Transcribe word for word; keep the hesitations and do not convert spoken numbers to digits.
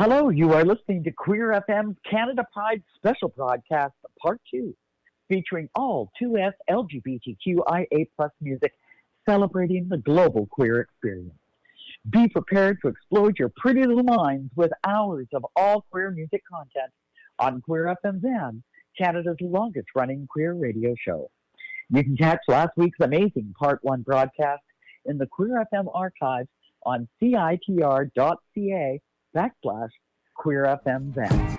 Hello, you are listening to Queer F M's Canada Pride Special Broadcast, Part two, featuring all two S L G B T Q I A plus music celebrating the global queer experience. Be prepared to explode your pretty little minds with hours of all queer music content on Queer F M's and Canada's longest-running queer radio show. You can catch last week's amazing Part one broadcast in the Queer F M archives on C I T R dot C A backslash Queer F M then.